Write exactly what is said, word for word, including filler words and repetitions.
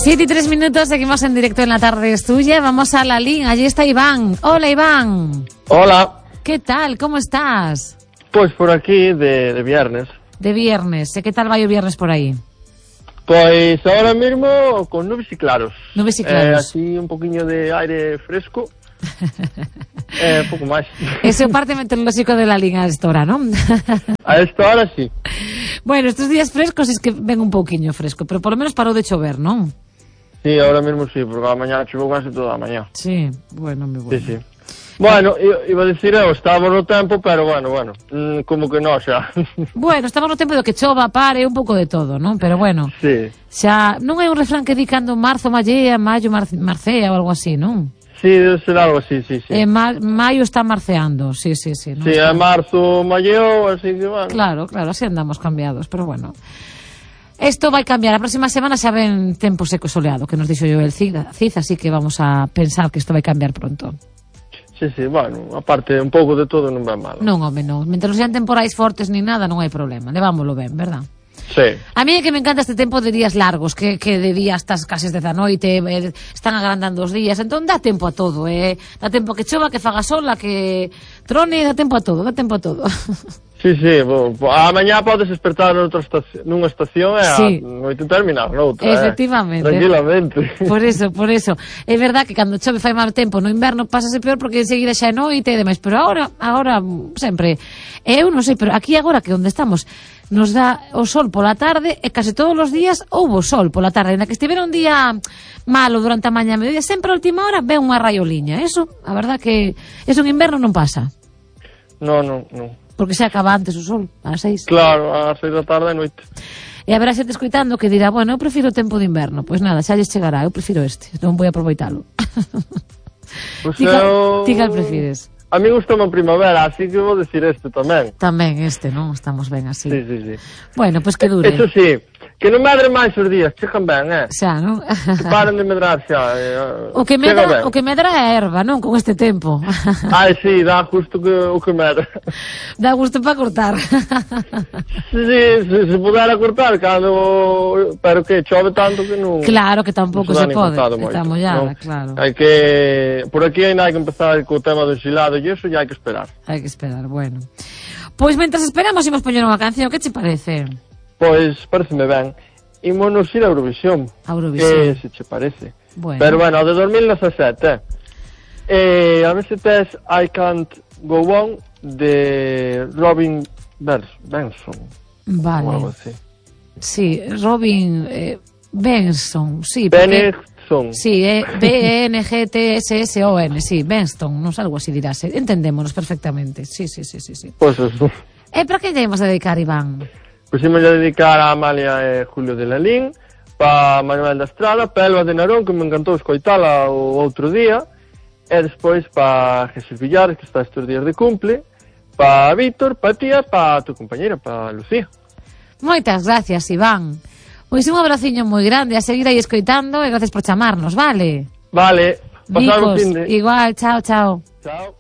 Siete y tres minutos, seguimos en directo en La Tarde es Tuya. Vamos a la línea, allí está Iván. Hola, Iván. Hola. ¿Qué tal? ¿Cómo estás? Pues por aquí, de, de viernes. De viernes. ¿Qué tal va el viernes por ahí? Pues ahora mismo con nubes y claros. Nubes y claros. Eh, así un poquinho de aire fresco. eh, un poco más. Eso es parte meteorológico de la línea a esta hora, ¿no? A esta hora sí. Bueno, estos días frescos es que ven un poquinho fresco, pero por lo menos paró de chover, ¿no? Sí, ahora mismo sí, porque a mañana choveu casi toda a mañá. Sí, bueno, muy bueno. Sí, sí. Bueno, iba a decir eu, estábamos no tempo, pero bueno, bueno, como que non, xa. Bueno, estamos no tempo do que chova, pare, un pouco de todo, non? Pero bueno, sí. Xa, non hai un refrán que di cando marzo mallea, maio mar, marcea ou algo así, non? Sí, debe ser algo así, sí, sí. Eh, ma, maio está marceando, sí, sí, sí. Sí, está... en marzo malleou, así que bueno. Claro, claro, así andamos cambiados, pero bueno. Esto vai cambiar, a próxima semana xa ven tempo seco e soleado, que nos dixo yo el Cid, así que vamos a pensar que isto vai cambiar pronto. Sí, sí, bueno, aparte un pouco de todo non vai mal. Non, home, non. Mentre non sean temporais fortes ni nada, non hai problema. Levámoslo ben, verdad? Sí. A mí é que me encanta este tempo de días largos, que, que de días estás casi desde a noite, eh, están agrandando os días, entón dá tempo a todo, eh? Dá tempo que chova, que faga sol, a que trone, dá tempo a todo, dá tempo a todo. Sí, sí, bo, a mañá podes despertar noutra estación, nunha estación e sí. A noite terminar noutra. Efectivamente. Eh, tranquilamente. Por eso, por eso. É verdad que cando chove fai mal tempo no inverno pásase peor porque enseguida xa é noite e demais, pero agora, agora sempre, eu non sei, pero aquí agora que onde estamos nos dá o sol pola tarde e case todos os días houbo sol pola tarde, ainda que estivera un día malo durante a mañá e mediodía, sempre a última hora ve unha raioliña. Eso, a verdad que eso en inverno non pasa. No, no, no. Porque se acaba antes o sol, ás seis. Claro, ás seis da tarde e noite. E haberá xente escoitando que dirá, bueno, eu prefiro o tempo de inverno. Pois nada, xa lles chegará, eu prefiro este, non vou aproveitalo. Pois ti, eu... ti cal prefires? A mí gustoume a primavera, así que vou decir este tamén. Tamén este, non? Estamos ben así. Sí, sí, sí. Bueno, pois pues que dure. Eso sí, que non medre máis os días, chegan ben, eh? Xa, non? Que paren de medrar xa. Eh, o, que medra, o que medra é a erva, non? Con este tempo. Ai, sí, dá justo que, o que medra. Dá gusto para cortar. Sí, se, se pudera cortar, cando... Pero que chove tanto que non... Claro, que tampouco se, se pode. Está mollada, ¿no? Claro. Hai que... Por aquí ainda hai que empezar co tema do xilado e iso ya hai que esperar. Hai que esperar, bueno. Pois mentras esperamos imos poñer unha canción, que che parece? Pois pareceme ben. Ímonos ir a Eurovisión. A Eurovisión. Que se che parece. Bueno. Pero bueno, de dos mil dezasete. Eh, a ver se tes I Can't Go On de Robin Benson. Vale. O algo así. Sí, Robin eh, Benson, sí. Benson. Sí, eh, B N G T S S O N, sí, Benston, non algo así dirás, entendémonos perfectamente, sí, sí, sí, sí, sí. Pois pues eso. E para que lle imos a dedicar, Iván? Pois pues imos a dedicar a Amalia e Julio de Lalín, pa Manuel da Estrada, pa Elba de Narón, que me encantou escoitala o outro día, e despois pa Jesús Villares, que está estes días de cumple, pa Víctor, pa tía, pa tu compañera, pa Lucía. Moitas gracias, Iván. Pois un abraciño moi grande, a seguir aí escoitando e gracias por chamarnos, vale? Vale, pasar un fin de... Igual, chao, chao. Chao.